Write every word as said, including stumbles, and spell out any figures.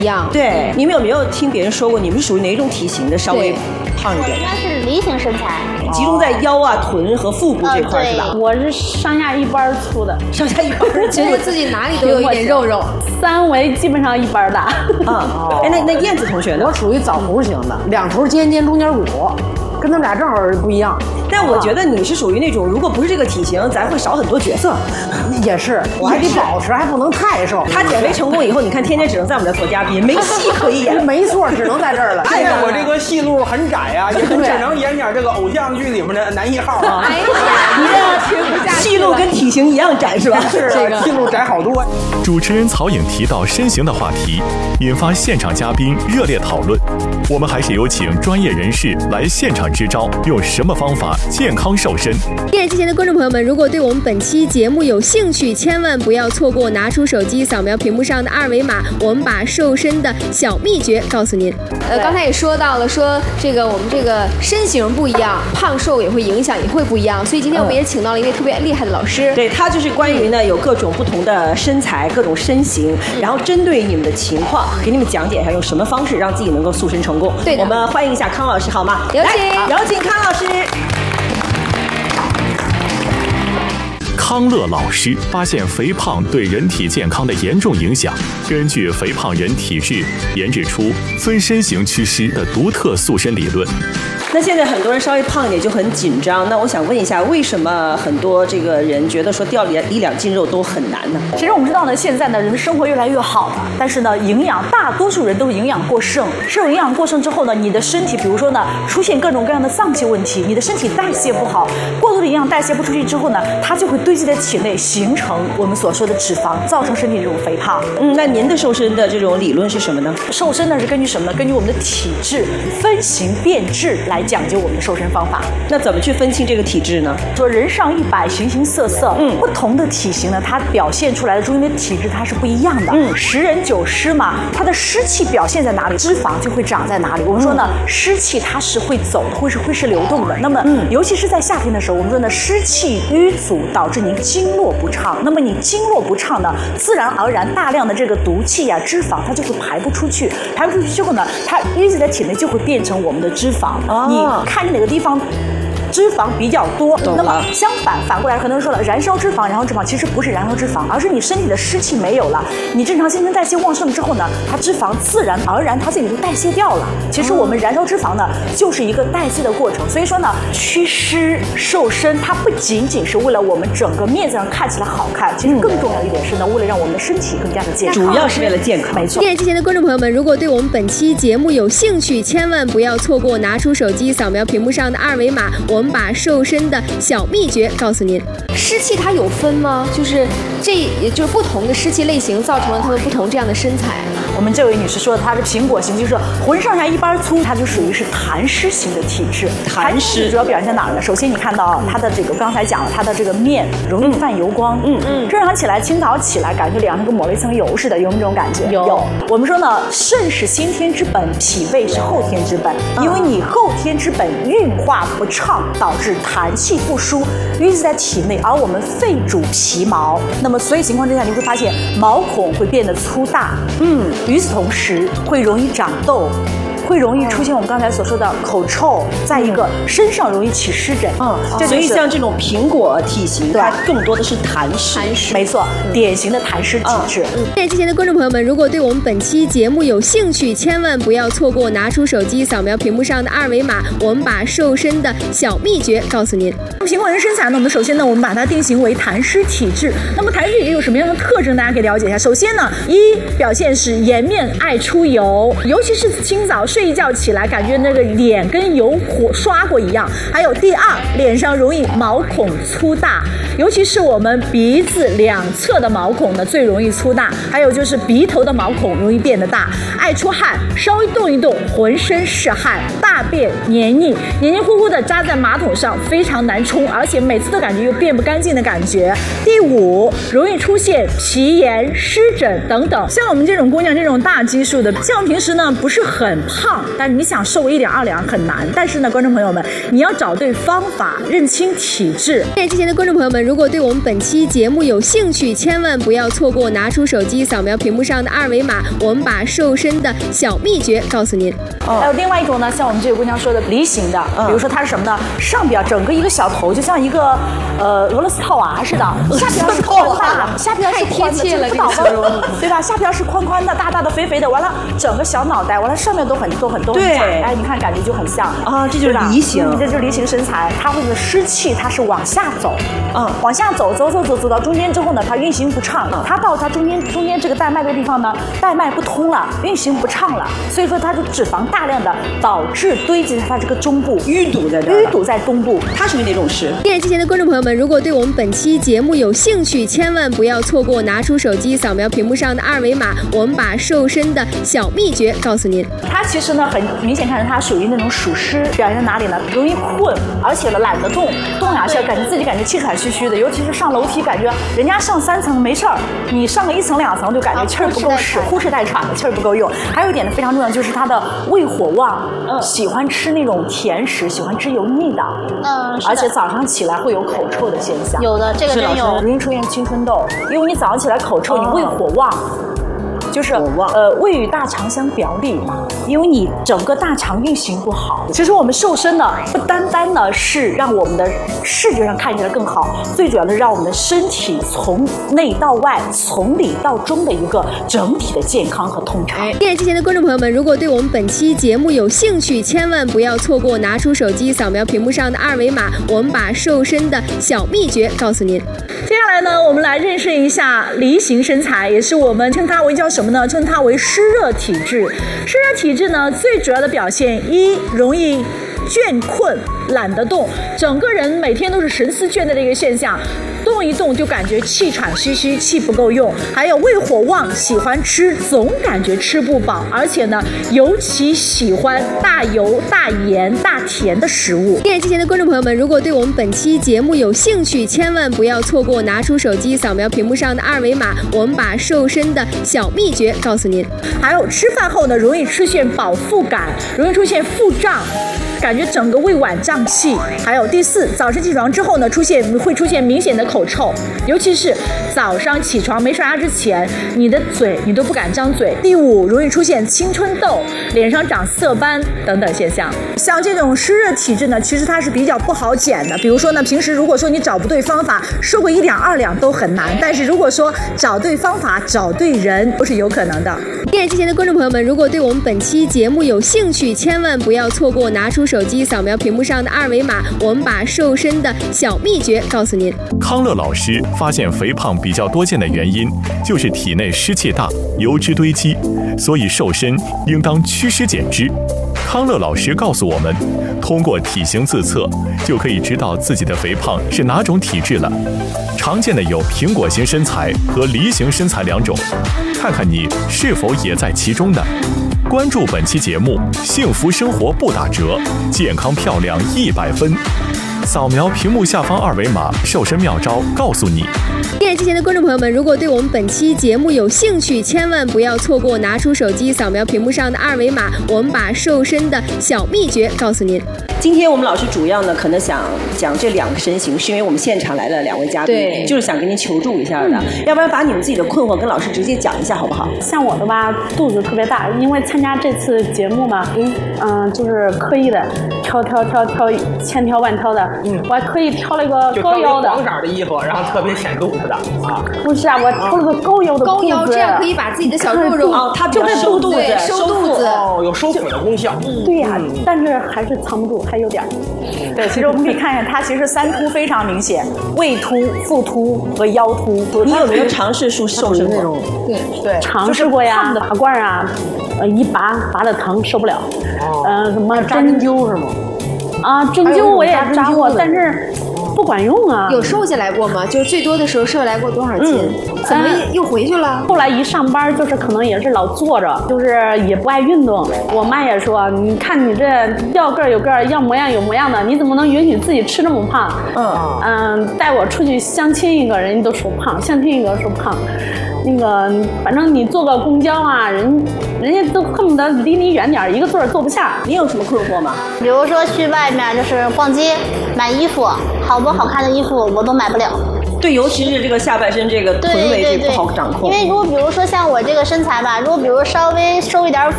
一样。 对，你们有没有听别人说过，你们是属于哪一种体型的？稍微胖一点？ 应该是梨形身材， 集中在腰啊、臀和腹部这块、 呃、 是吧？ 我是上下一般粗的， 上下一般， 觉得自己哪里都有一点肉肉， 三围基本上一般大。 啊，哎，那那燕子同学呢？ 我属于枣核型的，两头尖尖，中间鼓，跟他们俩正好不一样。 但我觉得你是属于那种，如果不是这个体型，咱会少很多角色。 也是，我还得保持，还不能太瘦。 他减肥成功以后，你看天天只能在我们这做嘉宾，没戏可以演。 没错，只能在这儿了。 现在我这个戏路很窄啊，也只能演点这个偶像剧里面的男一号啊。 哎呀，你这样听不下去。 戏路跟体型一样窄是吧？ 是啊，戏路窄好多。 主持人曹颖提到身形的话题，引发现场嘉宾热烈讨论。我们还是有请专业人士来现场支招，用什么方法健康瘦身。 电视机前的观众朋友们，如果对我们本期节目有兴趣，千万不要错过，拿出手机扫描屏幕上的二维码，我们把瘦身的小秘诀告诉您。呃，刚才也说到了，说这个我们这个身形不一样，胖瘦也会影响，也会不一样，所以今天我们也请到了一位特别厉害的老师。 对，他就是关于呢有各种不同的身材、各种身形，然后针对你们的情况，给你们讲解一下用什么方式让自己能够塑身成功。 对的， 我们欢迎一下康老师好吗？ 有请， 有请康老师。 康乐老师发现肥胖对人体健康的严重影响，根据肥胖人体质研制出分身形祛湿的独特塑身理论。 那现在很多人稍微胖一点就很紧张，那我想问一下，为什么很多这个人觉得说掉一两斤肉都很难呢？ 其实我们知道呢，现在呢人的生活越来越好了，但是呢营养大多数人都是营养过剩，摄入营养过剩之后呢，你的身体比如说呢出现各种各样的脏器问题，你的身体代谢不好，过多的营养代谢不出去之后呢，它就会堆积在体内，形成我们所说的脂肪，造成身体这种肥胖。 嗯，那您的瘦身的这种理论是什么呢？ 瘦身呢是根据什么呢？根据我们的体质分型变质来讲究我们的瘦身方法。 那怎么去分清这个体质呢？ 说人上一百，形形色色，嗯，不同的体型呢，它表现出来的中间的体质它是不一样的。嗯，十人九湿嘛，它的湿气表现在哪里，脂肪就会长在哪里。我们说呢，嗯、湿气它是会走的，会是会是流动的。那么，嗯，尤其是在夏天的时候，我们说呢，湿气淤阻导致您经络不畅。那么你经络不畅呢，自然而然大量的这个毒气呀、啊、脂肪它就会排不出去，排不出去之后呢，它淤积在体内就会变成我们的脂肪。哦、你看你哪个地方脂肪比较多，那么相反反过来，很多人说了，燃烧脂肪，燃烧脂肪其实不是燃烧脂肪，而是你身体的湿气没有了，你正常新陈代谢旺盛之后呢，它脂肪自然而然它自己就代谢掉了。其实我们燃烧脂肪呢，就是一个代谢的过程。所以说呢，祛湿瘦身，它不仅仅是为了我们整个面子上看起来好看，其实更重要一点是呢，为了让我们的身体更加的健康， 主要是为了健康。 没错。 电视机前的观众朋友们，如果对我们本期节目有兴趣，千万不要错过，拿出手机扫描屏幕上的二维码，我们把瘦身的小秘诀告诉您。湿气它有分吗？就是这也就是不同的湿气类型造成了他们不同这样的身材。 我们这位女士说的，她是苹果型，就是浑上下一般粗，她就属于是痰湿型的体质。 痰湿主要表现在哪儿呢？首先你看到她的这个，刚才讲了，她的这个面容易泛油光，嗯嗯，正常起来，清早起来感觉脸上跟抹了一层油似的，有没有这种感觉？ 有。 有。我们说呢，肾是先天之本，脾胃是后天之本，嗯、因为你后天之本运化不畅，导致痰气不输，淤积在体内，而我们肺主皮毛，那么所以情况之下，你会发现毛孔会变得粗大，嗯，与此同时会容易长痘。会容易出现我们刚才所说的口臭，再一个身上容易起湿疹。 嗯，所以像这种苹果体型，它更多的是痰湿。 痰湿，没错，典型的痰湿体质。 电视机前的观众朋友们，如果对我们本期节目有兴趣，千万不要错过，拿出手机扫描屏幕上的二维码，我们把瘦身的小秘诀告诉您。 苹果人身材呢，我们首先呢，我们把它定型为痰湿体质。那么痰湿体质有什么样的特征？大家可以了解一下。首先呢，一表现是颜面爱出油，尤其是清早睡一觉起来，感觉那个脸跟油火刷过一样。还有第二，脸上容易毛孔粗大，尤其是我们鼻子两侧的毛孔呢最容易粗大。还有就是鼻头的毛孔容易变得大，爱出汗，稍微动一动，浑身是汗，大便黏腻，黏黏糊糊的扎在马马桶上非常难冲，而且每次都感觉又变不干净的感觉。第五，容易出现皮炎、湿疹等等。像我们这种姑娘这种大基数的，像我们平时呢不是很胖，但是你想瘦一两二两很难。但是呢，观众朋友们，你要找对方法，认清体质。 电视机前的观众朋友们，如果对我们本期节目有兴趣，千万不要错过，拿出手机扫描屏幕上的二维码，我们把瘦身的小秘诀告诉您。 哦、还有另外一种呢，像我们这个姑娘说的梨形的，嗯、比如说它是什么呢？上边整个一个小头，就像一个呃俄罗斯套娃似的，下边是宽宽的，下边是宽的，了，对吧？下边是宽宽的、大大的、肥肥的，完了整个小脑袋，完了上面都很都很都很窄，哎，你看感觉就很像啊，这就是梨形， 嗯、这就是梨形身材。它会的湿气，它是往下走，嗯，往下走，走走走走到中间之后呢，它运行不畅，嗯、它到它中间中间这个带脉的地方呢，带脉不通了，运行不畅了，所以说它的脂肪大量的导致堆积在它这个中部， 淤堵在这， 淤堵在东部。 它属于哪种湿？ 电视机前的观众朋友们，如果对我们本期节目有兴趣，千万不要错过，拿出手机扫描屏幕上的二维码，我们把瘦身的小秘诀告诉您。 它其实呢，很明显看着它属于那种属湿，表现在哪里呢？容易困，而且呢懒得动，动两下感觉自己感觉气喘吁吁的，尤其是上楼梯，感觉人家上三层没事儿，你上个一层两层就感觉气儿不够使，呼哧带喘的，气儿不够用。还有一点呢非常重要，就是它的胃火旺，嗯，喜欢吃那种甜食，喜欢吃油腻的， 嗯， 而且早上起来会有口臭的现象。 有的，这个真有， 容易出现青春痘，因为你早上起来口臭，你胃火旺。就是呃，胃与大肠相表里嘛，因为你整个大肠运行不好。其实我们瘦身呢，不单单呢是让我们的视觉上看起来更好，最主要的是让我们的身体从内到外、从里到中的一个整体的健康和通畅。 电视机前的观众朋友们，如果对我们本期节目有兴趣，千万不要错过，拿出手机扫描屏幕上的二维码，我们把瘦身的小秘诀告诉您。 接下来呢，我们来认识一下梨形身材，也是我们称它为叫什么呢？称它为湿热体质。湿热体质呢，最主要的表现一，容易倦困，懒得动，整个人每天都是神思倦怠的一个现象，动一动就感觉气喘吁吁，气不够用。还有胃火旺，喜欢吃，总感觉吃不饱，而且呢，尤其喜欢大油、大盐、大甜的食物。 电视机前的观众朋友们，如果对我们本期节目有兴趣，千万不要错过，拿出手机扫描屏幕上的二维码，我们把瘦身的小秘诀告诉您。 还有吃饭后呢，容易出现饱腹感，容易出现腹胀，感觉整个胃脘胀气。还有第四，早上起床之后呢，出现会出现明显的口臭，尤其是早上起床没刷牙之前，你的嘴你都不敢张嘴。第五，容易出现青春痘，脸上长色斑等等现象。像这种湿热体质呢，其实它是比较不好减的。比如说呢，平时如果说你找不对方法，瘦个一两二两都很难，但是如果说找对方法、找对人，都是有可能的。 电视机前的观众朋友们，如果对我们本期节目有兴趣，千万不要错过，拿出手机扫描屏幕上的二维码，我们把瘦身的小秘诀告诉您。 康乐老师发现肥胖比较多见的原因就是体内湿气大，油脂堆积，所以瘦身应当祛湿减脂。康乐老师告诉我们，通过体型自测就可以知道自己的肥胖是哪种体质了。常见的有苹果型身材和梨形身材两种，看看你是否也在其中呢？关注本期节目，幸福生活不打折，健康漂亮一百分。扫描屏幕下方二维码，瘦身妙招告诉你。 电视机前的观众朋友们，如果对我们本期节目有兴趣，千万不要错过，拿出手机扫描屏幕上的二维码，我们把瘦身的小秘诀告诉您。 今天我们老师主要呢，可能想讲这两个身形，是因为我们现场来了两位嘉宾，就是想跟您求助一下的。嗯、要不然把你们自己的困惑跟老师直接讲一下，好不好？ 像我的吧，肚子特别大，因为参加这次节目嘛，嗯嗯、呃，就是刻意的挑挑挑挑，千挑万挑的，嗯，我还特意挑了一个高腰的黄色的衣服，然后特别显肚子的啊。 不是啊，我挑了个高腰的高腰，这样可以把自己的小肉肉啊，它比较收肚子， 收肚子哦，有收腹的功效。 嗯、对呀、啊，但是还是藏不住，还有点。 对，其实我们可以看一下，它其实三突非常明显，胃突、腹突和腰突。 你有没有尝试瘦瘦身那种？ 对对，尝试过呀，拔罐啊，呃，一拔拔的疼，受不了。呃，什么扎针灸是吗？ 啊，针灸我也扎过，但是不管用啊。 有瘦下来过吗？就是最多的时候瘦下来过多少斤？嗯、怎么又回去了？ 后来一上班就是可能也是老坐着，就是也不爱运动。我妈也说，你看你这要个儿有个儿，要模样有模样的，你怎么能允许自己吃这么胖？嗯嗯，带我出去相亲一个人家都说胖，相亲一个说胖。那个，反正你坐个公交啊，人人家都恨不得离你远点，一个座儿坐不下。 你有什么困惑吗？ 比如说去外面就是逛街买衣服，好多好看的衣服我都买不了。 对，尤其是这个下半身这个臀围这不好掌控。 因为如果比如说像我这个身材吧，如果比如稍微收一点腹，